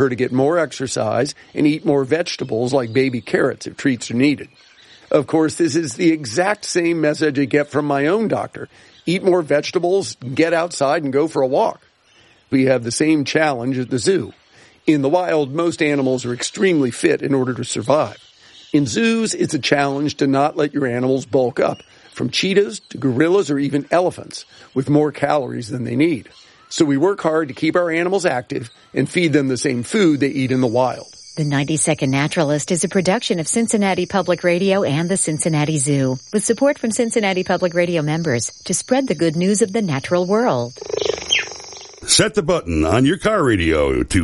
her to get more exercise and eat more vegetables like baby carrots if treats are needed. Of course, this is the exact same message I get from my own doctor. Eat more vegetables, get outside, and go for a walk. We have the same challenge at the zoo. In the wild, most animals are extremely fit in order to survive. In zoos, it's a challenge to not let your animals bulk up, from cheetahs to gorillas or even elephants, with more calories than they need. So we work hard to keep our animals active and feed them the same food they eat in the wild. The 90-Second Naturalist is a production of Cincinnati Public Radio and the Cincinnati Zoo, with support from Cincinnati Public Radio members to spread the good news of the natural world. Set the button on your car radio to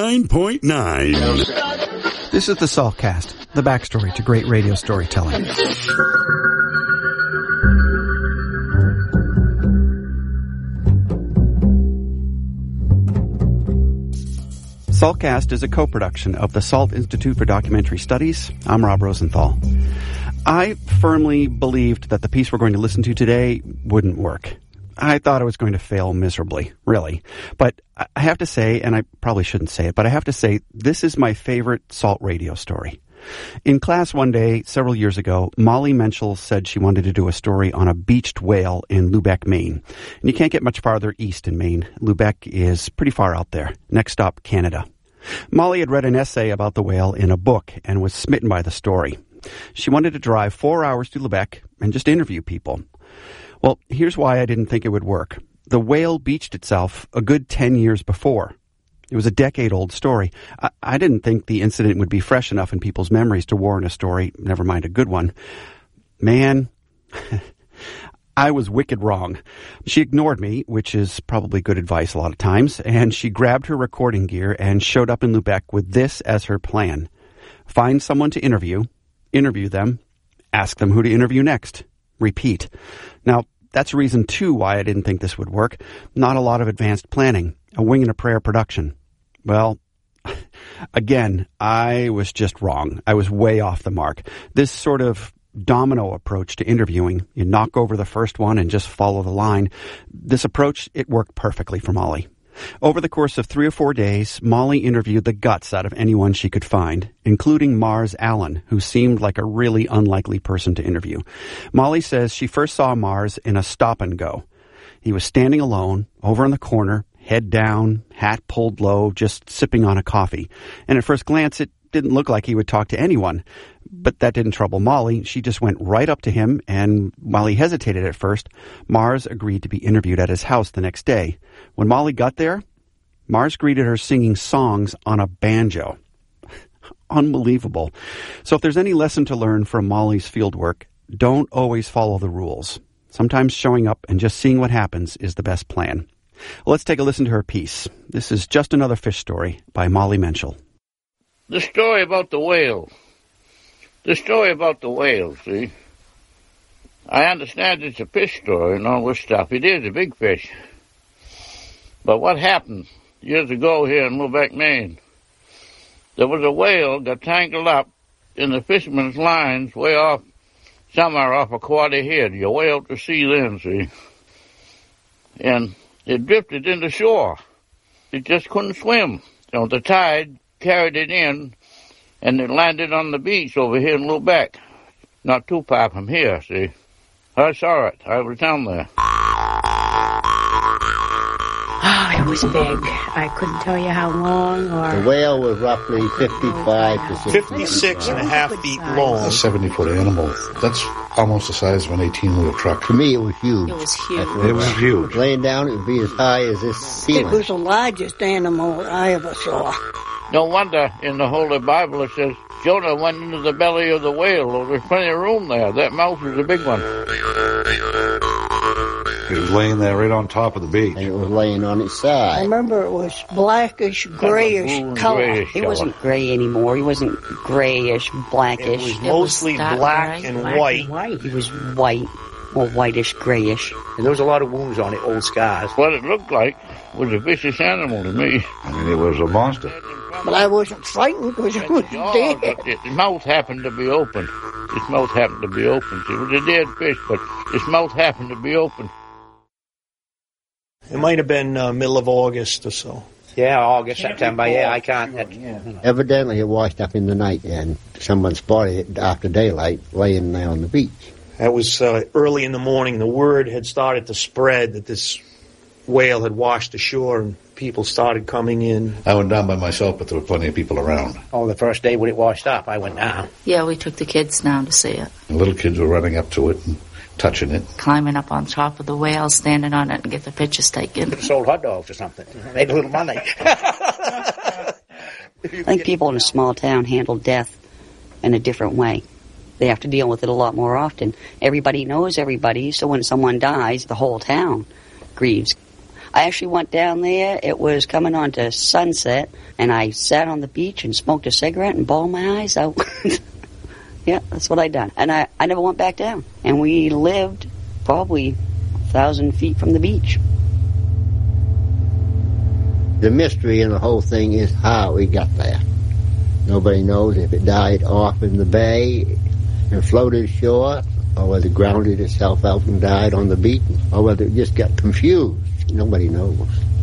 99.9. This is the Saltcast, the backstory to great radio storytelling. Saltcast is a co-production of the Salt Institute for Documentary Studies. I'm Rob Rosenthal. I firmly believed that the piece we're going to listen to today wouldn't work. I thought it was going to fail miserably, really. But I have to say, and I probably shouldn't say it, but I have to say, this is my favorite Salt radio story. In class one day, several years ago, Molly Menschel said she wanted to do a story on a beached whale in Lubec, Maine. And you can't get much farther east in Maine. Lubec is pretty far out there. Next stop, Canada. Molly had read an essay about the whale in a book and was smitten by the story. She wanted to drive 4 hours to Lubec and just interview people. Well, here's why I didn't think it would work. The whale beached itself a good 10 years before. It was a decade-old story. I didn't think the incident would be fresh enough in people's memories to warrant a story, never mind a good one. Man, I was wicked wrong. She ignored me, which is probably good advice a lot of times, and she grabbed her recording gear and showed up in Lubec with this as her plan. Find someone to interview them, ask them who to interview next, repeat. Now, that's reason two why I didn't think this would work. Not a lot of advanced planning, a wing and a prayer production. Well, again, I was just wrong. I was way off the mark. This sort of domino approach to interviewing, you knock over the first one and just follow the line. This approach, it worked perfectly for Molly. Over the course of 3 or 4 days, Molly interviewed the guts out of anyone she could find, including Mars Allen, who seemed like a really unlikely person to interview. Molly says she first saw Mars in a stop and go. He was standing alone, over in the corner, head down, hat pulled low, just sipping on a coffee. And at first glance, it didn't look like he would talk to anyone. But that didn't trouble Molly. She just went right up to him, and while he hesitated at first, Mars agreed to be interviewed at his house the next day. When Molly got there, Mars greeted her singing songs on a banjo. Unbelievable. So if there's any lesson to learn from Molly's fieldwork, don't always follow the rules. Sometimes showing up and just seeing what happens is the best plan. Well, let's take a listen to her piece. This is Just Another Fish Story by Molly Menschel. The story about the whale. The story about the whale, see? I understand it's a fish story and all this stuff. It is a big fish. But what happened years ago here in Lubec, Maine, there was a whale got tangled up in the fisherman's lines way off, somewhere off of Quoddy Head. You're way out to sea then, see? And it drifted into shore. It just couldn't swim. So the tide carried it in, and it landed on the beach over here in Lubec, not too far from here, see? I saw it. I was down there. Oh, it was big. I couldn't tell you how long or... The whale was roughly 55 to 56 and a half feet long. A 70-foot animal. That's almost the size of an 18-wheel truck. To me, it was huge. It was huge. It was huge. Laying down, it would be as high as this ceiling. It was the largest animal I ever saw. No wonder in the Holy Bible it says, Jonah went into the belly of the whale. Well, there's plenty of room there. That mouth was a big one. It was laying there right on top of the beach. And it was laying on its side. I remember it was blackish, grayish color. He wasn't gray anymore. He wasn't grayish, blackish. It was mostly black and white. He was white, or whitish, grayish. And there was a lot of wounds on it, old scars. What it looked like was a vicious animal to me. I mean, it was a monster. But I wasn't frightened because it was dead. But its mouth happened to be open. Its mouth happened to be open. It was a dead fish, but its mouth happened to be open. It might have been middle of August or so. Yeah, August, September. Yeah, I can't. Evidently, it washed up in the night, and someone spotted it after daylight laying there on the beach. That was early in the morning. The word had started to spread that this whale had washed ashore, and people started coming in. I went down by myself, but there were plenty of people around. Oh, the first day when it washed up, I went down. Yeah, we took the kids down to see it. The little kids were running up to it and touching it. Climbing up on top of the whale, standing on it, and get the pictures taken. Sold hot dogs or something. Made a little money. I think people in a small town handle death in a different way. They have to deal with it a lot more often. Everybody knows everybody, so when someone dies, the whole town grieves. I actually went down there. It was coming on to sunset, and I sat on the beach and smoked a cigarette and bawled my eyes out. Yeah, that's what I done. And I never went back down. And we lived probably 1,000 feet from the beach. The mystery in the whole thing is how it got there. Nobody knows if it died off in the bay and floated ashore, or whether it grounded itself out and died on the beach, or whether it just got confused. Nobody knows.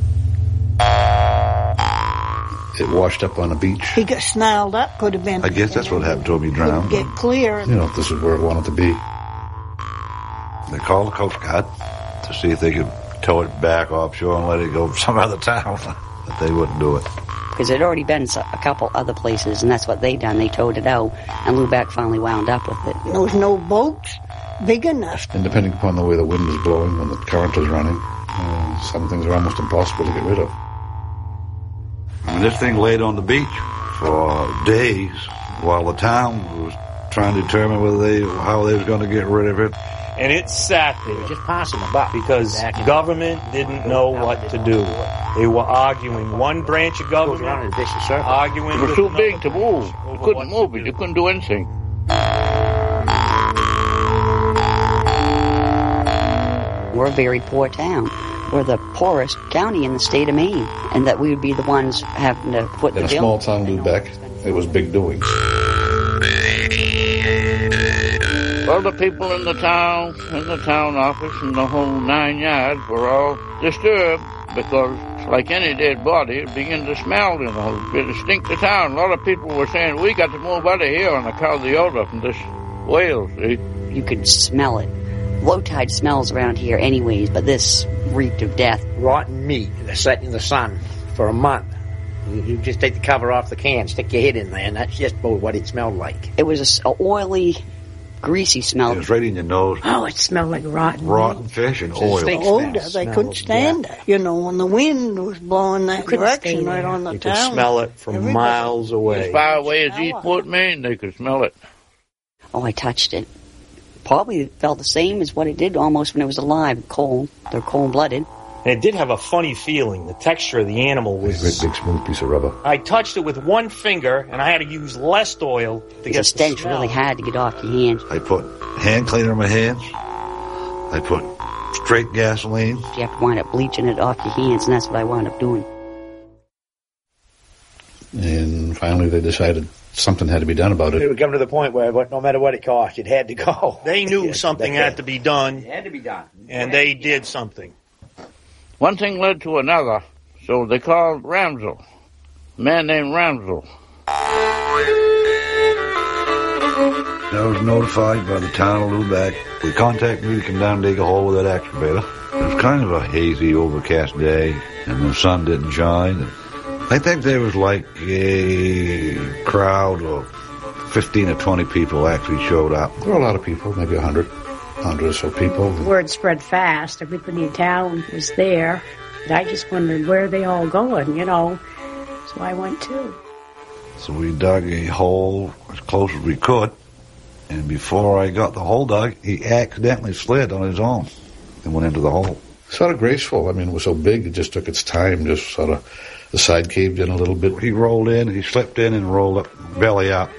It washed up on a beach. He got snarled up, could have been. I guess that's what happened to him. He drowned. Get clear. You know, this is where it wanted to be. They called the Coast Guard to see if they could tow it back offshore and let it go to some other town. But they wouldn't do it. Because there'd already been a couple other places, and that's what they done. They towed it out, and Lubeck finally wound up with it. There was no boats big enough. And depending upon the way the wind is blowing when the current is running, some things are almost impossible to get rid of. And this thing laid on the beach for days while the town was trying to determine how they was going to get rid of it. And it sat there, just passing about, because government didn't know what to do. They were arguing. One branch of government arguing. It was too big to move. You couldn't move it. You couldn't do anything. We're a very poor town. We're the poorest county in the state of Maine, and that we would be the ones having to foot the bill. In a small town, Lubeck, it was big doings. Well, the people in the town office, and the whole 9 yards were all disturbed because, like any dead body, it began to smell, it stink the town. A lot of people were saying, we got to move out of here on account of the odor from this whale, see? You could smell it. Low tide smells around here anyways, but this reeked of death. Rotten meat set in the sun for a month. You just take the cover off the can, stick your head in there, and that's just what it smelled like. It was an oily, greasy smell. It was right in your nose. Oh, it smelled like rotten fish and oil. They couldn't stand it. You know, when the wind was blowing that direction right on the town. You could smell it from miles away. As far away as Eastport, Maine, they could smell it. Oh, I touched it. Probably felt the same as what it did almost when it was alive, cold. They're cold-blooded. And it did have a funny feeling. The texture of the animal was... A great big smooth piece of rubber. I touched it with one finger, and I had to use less oil to get the stench smell. Really hard to get off your hands. I put hand cleaner in my hands. I put straight gasoline. You have to wind up bleaching it off your hands, and that's what I wound up doing. And finally they decided something had to be done about it. It would come to the point where no matter what it cost, it had to go. They knew something had to be done. It had to be done. And they did something. One thing led to another, so they called Ramsell, a man named Ramsell. I was notified by the town of Lubeck. They contacted me to come down and dig a hole with that excavator. It was kind of a hazy, overcast day, and the sun didn't shine. I think there was like a crowd of 15 or 20 people actually showed up. There were a lot of people, maybe 100 or so people. Word spread fast. Everybody in town was there. And I just wondered where are they all going, So I went too. So we dug a hole as close as we could. And before I got the hole dug, he accidentally slid on his own and went into the hole. Sort of graceful. I mean, it was so big, it just took its time, just sort of, the side caved in a little bit. He rolled in, he slipped in and rolled up, belly up.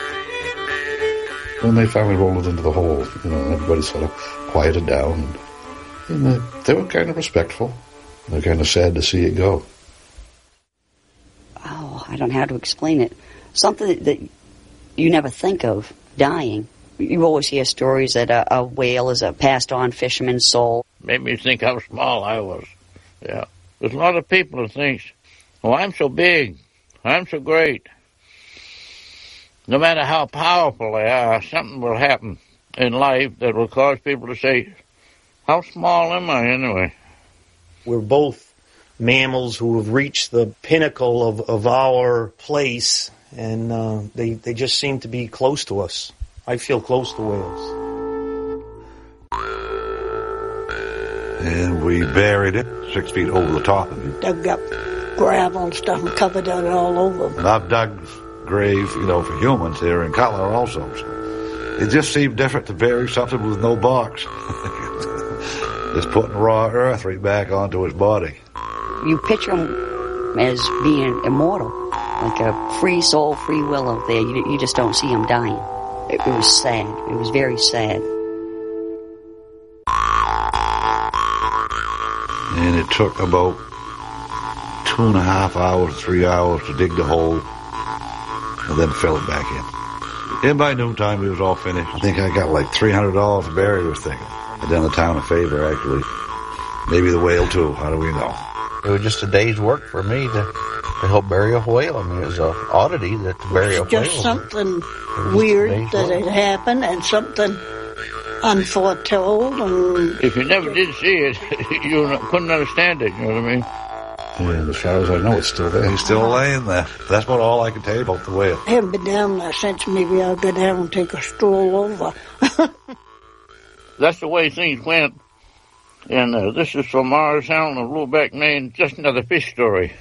When they finally rolled it into the hole, everybody sort of quieted down. And they were kind of respectful. They were kind of sad to see it go. Oh, I don't know how to explain it. Something that you never think of, dying. You always hear stories that a whale is a passed-on fisherman's soul. Made me think how small I was. Yeah. There's a lot of people who think Oh, I'm so big. I'm so great. No matter how powerful they are, something will happen in life that will cause people to say, how small am I anyway? We're both mammals who have reached the pinnacle of our place, and they just seem to be close to us. I feel close to whales. And we buried it 6 feet over the top of it. Dug up gravel and stuff and covered it all over. And I've dug graves, for humans here in Cutler also. So it just seemed different to bury something with no box. Just putting raw earth right back onto his body. You picture him as being immortal, like a free soul, free will out there. You just don't see him dying. It was sad. It was very sad. And it took about 2.5 hours, 3 hours to dig the hole and then fill it back in. And by noontime, it was all finished. I think I got like $300 to bury this thing. I done the town a favor, actually. Maybe the whale, too. How do we know? It was just a day's work for me to help bury a whale. I mean, it was an oddity that to bury a whale. Just something weird that had happened and something unforetold. And if you never did see it, you couldn't understand it, you know what I mean? Yeah, as far as I know, it's still there. He's still laying there. That's about all I can tell you about the whale. I haven't been down there since. Maybe I'll go down and take a stroll over. That's the way things went. And this is from Morristown of Lubeck, Maine. Just another fish story.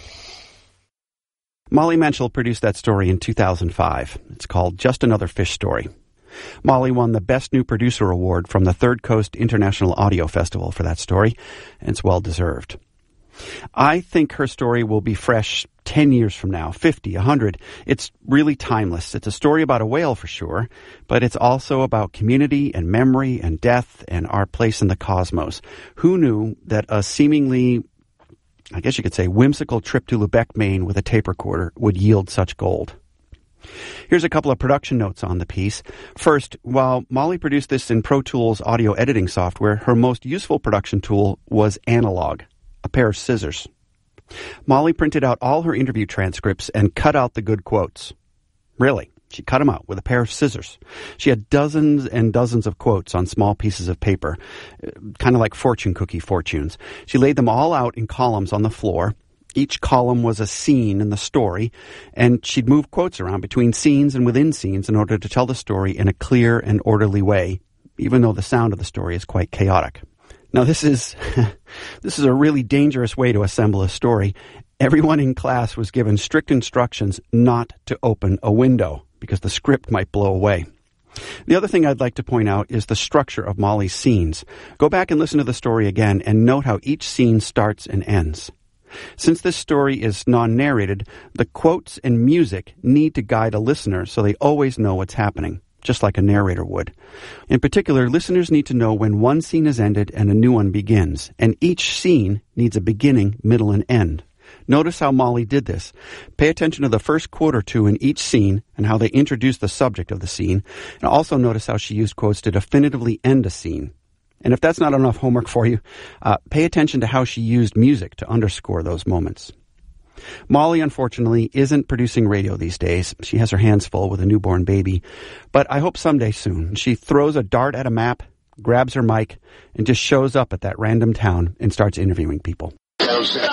Molly Menschel produced that story in 2005. It's called Just Another Fish Story. Molly won the Best New Producer Award from the Third Coast International Audio Festival for that story, and it's well deserved. I think her story will be fresh 10 years from now, 50, 100. It's really timeless. It's a story about a whale for sure, but it's also about community and memory and death and our place in the cosmos. Who knew that a seemingly, I guess you could say, whimsical trip to Lubeck, Maine with a tape recorder would yield such gold? Here's a couple of production notes on the piece. First, while Molly produced this in Pro Tools audio editing software, her most useful production tool was analog, a pair of scissors. Molly printed out all her interview transcripts and cut out the good quotes. Really, she cut them out with a pair of scissors. She had dozens and dozens of quotes on small pieces of paper, kind of like fortune cookie fortunes. She laid them all out in columns on the floor. Each column was a scene in the story, and she'd move quotes around between scenes and within scenes in order to tell the story in a clear and orderly way, even though the sound of the story is quite chaotic. Now, this is a really dangerous way to assemble a story. Everyone in class was given strict instructions not to open a window because the script might blow away. The other thing I'd like to point out is the structure of Molly's scenes. Go back and listen to the story again and note how each scene starts and ends. Since this story is non-narrated, the quotes and music need to guide a listener so they always know what's happening, just like a narrator would. In particular, listeners need to know when one scene is ended and a new one begins, and each scene needs a beginning, middle, and end. Notice how Molly did this. Pay attention to the first quote or two in each scene and how they introduce the subject of the scene, and also notice how she used quotes to definitively end a scene. And if that's not enough homework for you, pay attention to how she used music to underscore those moments. Molly, unfortunately, isn't producing radio these days. She has her hands full with a newborn baby. But I hope someday soon she throws a dart at a map, grabs her mic, and just shows up at that random town and starts interviewing people.